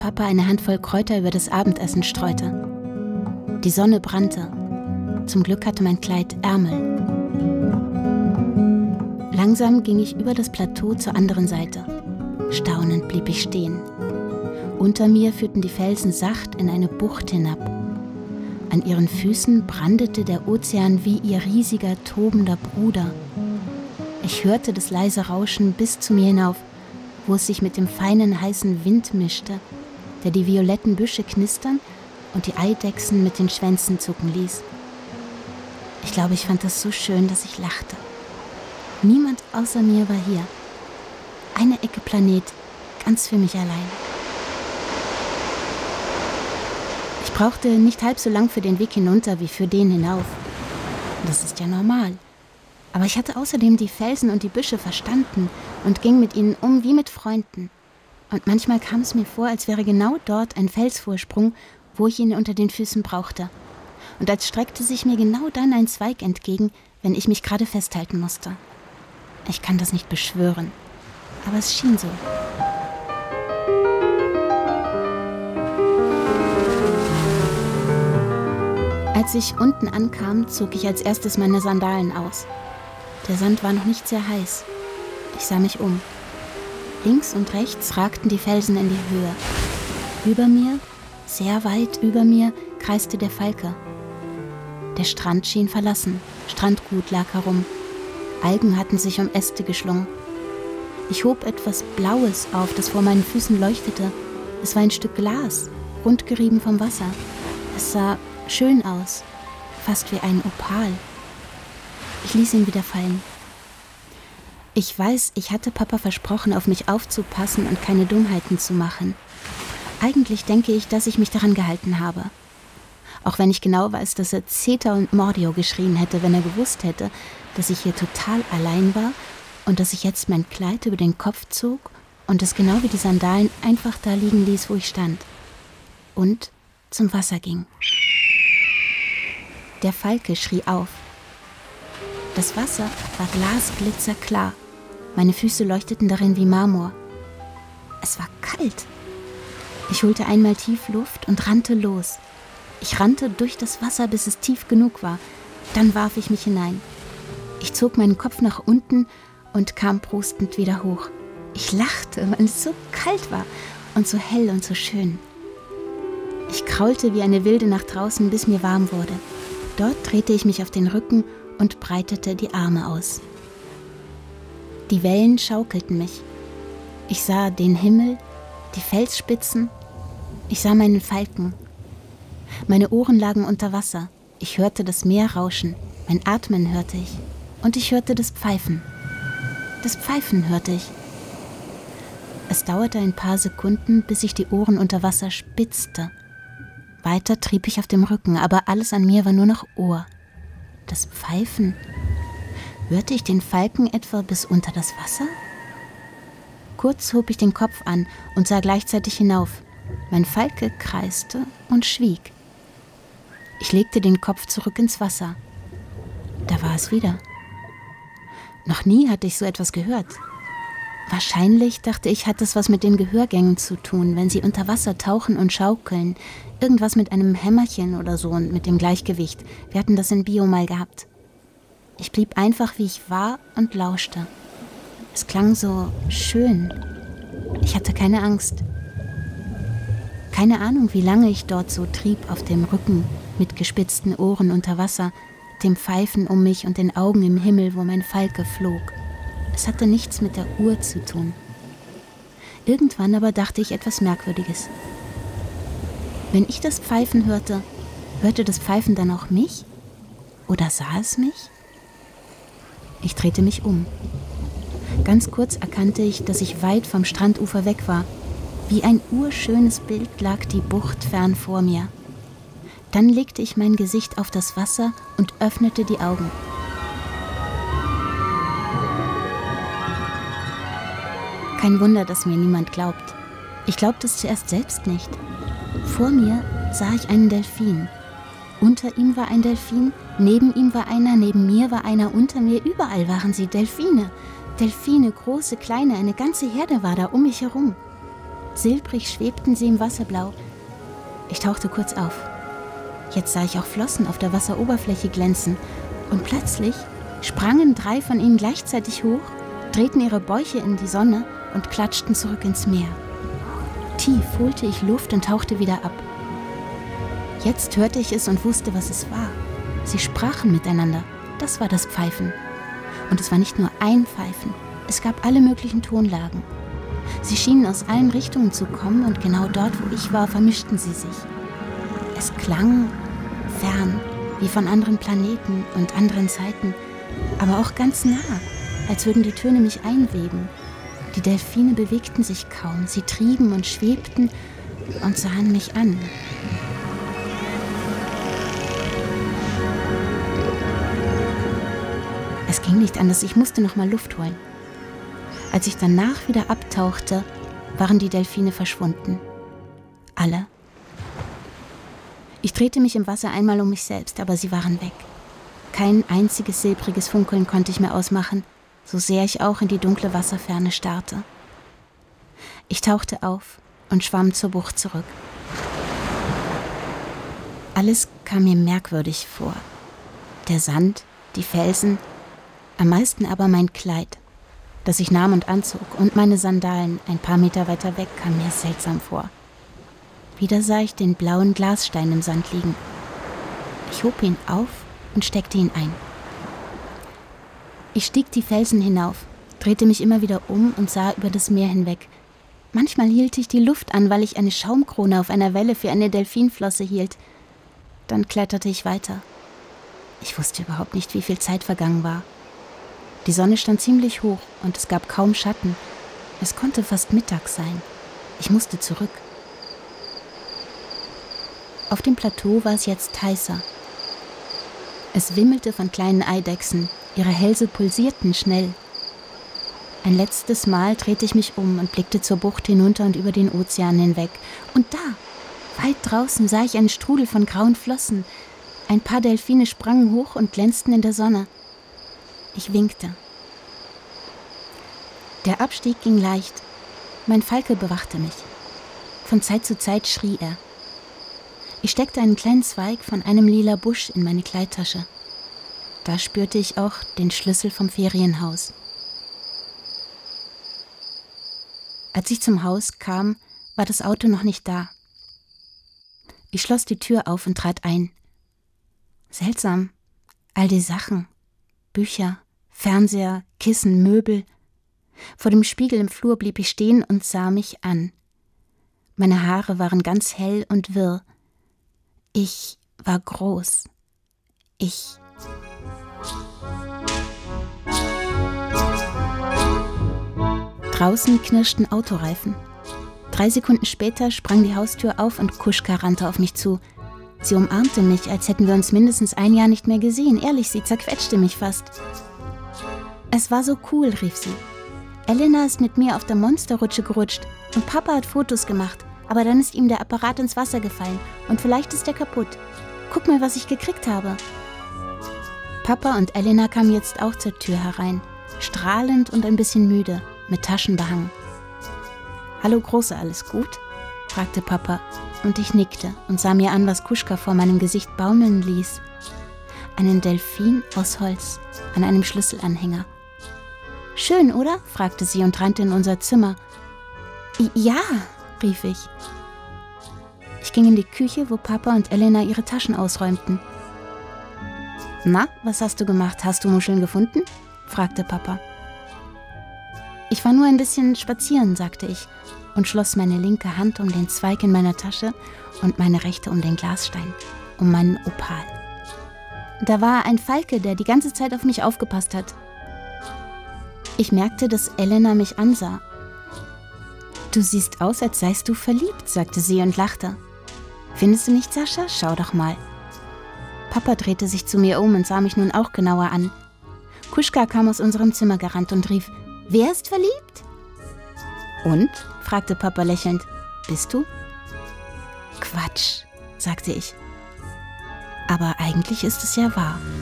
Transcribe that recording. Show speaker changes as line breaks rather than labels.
Papa eine Handvoll Kräuter über das Abendessen streute. Die Sonne brannte. Zum Glück hatte mein Kleid Ärmel. Langsam ging ich über das Plateau zur anderen Seite. Staunend blieb ich stehen. Unter mir führten die Felsen sacht in eine Bucht hinab. An ihren Füßen brandete der Ozean wie ihr riesiger, tobender Bruder. Ich hörte das leise Rauschen bis zu mir hinauf, wo es sich mit dem feinen, heißen Wind mischte, der die violetten Büsche knistern und die Eidechsen mit den Schwänzen zucken ließ. Ich glaube, ich fand das so schön, dass ich lachte. Niemand außer mir war hier. Eine Ecke Planet, ganz für mich allein. Ich brauchte nicht halb so lang für den Weg hinunter wie für den hinauf. Das ist ja normal. Aber ich hatte außerdem die Felsen und die Büsche verstanden und ging mit ihnen um wie mit Freunden. Und manchmal kam es mir vor, als wäre genau dort ein Felsvorsprung, wo ich ihn unter den Füßen brauchte. Und als streckte sich mir genau dann ein Zweig entgegen, wenn ich mich gerade festhalten musste. Ich kann das nicht beschwören, aber es schien so. Als ich unten ankam, zog ich als erstes meine Sandalen aus. Der Sand war noch nicht sehr heiß. Ich sah mich um. Links und rechts ragten die Felsen in die Höhe. Über mir, sehr weit über mir, kreiste der Falke. Der Strand schien verlassen. Strandgut lag herum. Algen hatten sich um Äste geschlungen. Ich hob etwas Blaues auf, das vor meinen Füßen leuchtete. Es war ein Stück Glas, rundgerieben vom Wasser. Es sah schön aus, fast wie ein Opal. Ich ließ ihn wieder fallen. Ich weiß, ich hatte Papa versprochen, auf mich aufzupassen und keine Dummheiten zu machen. Eigentlich denke ich, dass ich mich daran gehalten habe. Auch wenn ich genau weiß, dass er Zeta und Mordio geschrien hätte, wenn er gewusst hätte, dass ich hier total allein war und dass ich jetzt mein Kleid über den Kopf zog und es genau wie die Sandalen einfach da liegen ließ, wo ich stand. Und zum Wasser ging. Der Falke schrie auf. Das Wasser war glasglitzerklar. Meine Füße leuchteten darin wie Marmor. Es war kalt. Ich holte einmal tief Luft und rannte los. Ich rannte durch das Wasser, bis es tief genug war. Dann warf ich mich hinein. Ich zog meinen Kopf nach unten und kam prustend wieder hoch. Ich lachte, weil es so kalt war und so hell und so schön. Ich kraulte wie eine Wilde nach draußen, bis mir warm wurde. Dort drehte ich mich auf den Rücken und breitete die Arme aus. Die Wellen schaukelten mich. Ich sah den Himmel, die Felsspitzen. Ich sah meinen Falken. Meine Ohren lagen unter Wasser. Ich hörte das Meer rauschen. Mein Atmen hörte ich. Und ich hörte das Pfeifen. Das Pfeifen hörte ich. Es dauerte ein paar Sekunden, bis ich die Ohren unter Wasser spitzte. Weiter trieb ich auf dem Rücken, aber alles an mir war nur noch Ohr. Das Pfeifen. Hörte ich den Falken etwa bis unter das Wasser? Kurz hob ich den Kopf an und sah gleichzeitig hinauf. Mein Falke kreiste und schwieg. Ich legte den Kopf zurück ins Wasser. Da war es wieder. Noch nie hatte ich so etwas gehört. Wahrscheinlich, dachte ich, hat es was mit den Gehörgängen zu tun, wenn sie unter Wasser tauchen und schaukeln. Irgendwas mit einem Hämmerchen oder so und mit dem Gleichgewicht. Wir hatten das in Bio mal gehabt. Ich blieb einfach, wie ich war und lauschte. Es klang so schön. Ich hatte keine Angst. Keine Ahnung, wie lange ich dort so trieb auf dem Rücken mit gespitzten Ohren unter Wasser, dem Pfeifen um mich und den Augen im Himmel, wo mein Falke flog. Es hatte nichts mit der Uhr zu tun. Irgendwann aber dachte ich etwas Merkwürdiges. Wenn ich das Pfeifen hörte, hörte das Pfeifen dann auch mich? Oder sah es mich? Ich drehte mich um. Ganz kurz erkannte ich, dass ich weit vom Strandufer weg war. Wie ein urschönes Bild lag die Bucht fern vor mir. Dann legte ich mein Gesicht auf das Wasser und öffnete die Augen. Kein Wunder, dass mir niemand glaubt. Ich glaubte es zuerst selbst nicht. Vor mir sah ich einen Delfin. Unter ihm war ein Delfin, neben ihm war einer, neben mir war einer, unter mir, überall waren sie Delfine. Delfine, große, kleine, eine ganze Herde war da um mich herum. Silbrig schwebten sie im Wasserblau. Ich tauchte kurz auf. Jetzt sah ich auch Flossen auf der Wasseroberfläche glänzen. Und plötzlich sprangen 3 von ihnen gleichzeitig hoch, drehten ihre Bäuche in die Sonne und klatschten zurück ins Meer. Tief holte ich Luft und tauchte wieder ab. Jetzt hörte ich es und wusste, was es war. Sie sprachen miteinander. Das war das Pfeifen. Und es war nicht nur ein Pfeifen. Es gab alle möglichen Tonlagen. Sie schienen aus allen Richtungen zu kommen und genau dort, wo ich war, vermischten sie sich. Es klang fern, wie von anderen Planeten und anderen Zeiten, aber auch ganz nah, als würden die Töne mich einweben. Die Delfine bewegten sich kaum, sie trieben und schwebten und sahen mich an. Es ging nicht anders, ich musste noch mal Luft holen. Als ich danach wieder abtauchte, waren die Delfine verschwunden. Alle. Ich drehte mich im Wasser einmal um mich selbst, aber sie waren weg. Kein einziges silbriges Funkeln konnte ich mehr ausmachen, so sehr ich auch in die dunkle Wasserferne starrte. Ich tauchte auf und schwamm zur Bucht zurück. Alles kam mir merkwürdig vor. Der Sand, die Felsen, am meisten aber mein Kleid, das ich nahm und anzog, und meine Sandalen ein paar Meter weiter weg kam mir seltsam vor. Wieder sah ich den blauen Glasstein im Sand liegen. Ich hob ihn auf und steckte ihn ein. Ich stieg die Felsen hinauf, drehte mich immer wieder um und sah über das Meer hinweg. Manchmal hielt ich die Luft an, weil ich eine Schaumkrone auf einer Welle für eine Delfinflosse hielt. Dann kletterte ich weiter. Ich wusste überhaupt nicht, wie viel Zeit vergangen war. Die Sonne stand ziemlich hoch und es gab kaum Schatten. Es konnte fast Mittag sein. Ich musste zurück. Auf dem Plateau war es jetzt heißer. Es wimmelte von kleinen Eidechsen. Ihre Hälse pulsierten schnell. Ein letztes Mal drehte ich mich um und blickte zur Bucht hinunter und über den Ozean hinweg. Und da, weit draußen, sah ich einen Strudel von grauen Flossen. Ein paar Delfine sprangen hoch und glänzten in der Sonne. Ich winkte. Der Abstieg ging leicht. Mein Falke bewachte mich. Von Zeit zu Zeit schrie er. Ich steckte einen kleinen Zweig von einem lila Busch in meine Kleidtasche. Da spürte ich auch den Schlüssel vom Ferienhaus. Als ich zum Haus kam, war das Auto noch nicht da. Ich schloss die Tür auf und trat ein. Seltsam, all die Sachen. Bücher, Fernseher, Kissen, Möbel. Vor dem Spiegel im Flur blieb ich stehen und sah mich an. Meine Haare waren ganz hell und wirr. Ich war groß. Draußen knirschten Autoreifen. 3 Sekunden später sprang die Haustür auf und Kuschka rannte auf mich zu. Sie umarmte mich, als hätten wir uns mindestens ein Jahr nicht mehr gesehen. Ehrlich, sie zerquetschte mich fast. Es war so cool, rief sie. Elena ist mit mir auf der Monsterrutsche gerutscht und Papa hat Fotos gemacht, aber dann ist ihm der Apparat ins Wasser gefallen und vielleicht ist er kaputt. Guck mal, was ich gekriegt habe. Papa und Elena kamen jetzt auch zur Tür herein, strahlend und ein bisschen müde, mit Taschen behangen. »Hallo Große, alles gut?« fragte Papa. Und ich nickte und sah mir an, was Kuschka vor meinem Gesicht baumeln ließ. Einen Delfin aus Holz an einem Schlüsselanhänger. »Schön, oder?« fragte sie und rannte in unser Zimmer. »Ja«, rief ich. Ich ging in die Küche, wo Papa und Elena ihre Taschen ausräumten. »Na, was hast du gemacht? Hast du Muscheln gefunden?« fragte Papa. »Ich war nur ein bisschen spazieren«, sagte ich und schloss meine linke Hand um den Zweig in meiner Tasche und meine rechte um den Glasstein, um meinen Opal. Da war ein Falke, der die ganze Zeit auf mich aufgepasst hat. Ich merkte, dass Elena mich ansah. »Du siehst aus, als seist du verliebt«, sagte sie und lachte. »Findest du nicht, Sascha? Schau doch mal.« Papa drehte sich zu mir um und sah mich nun auch genauer an. Kuschka kam aus unserem Zimmer gerannt und rief, »Wer ist verliebt?« »Und?« fragte Papa lächelnd. »Bist du?« »Quatsch«, sagte ich. »Aber eigentlich ist es ja wahr.«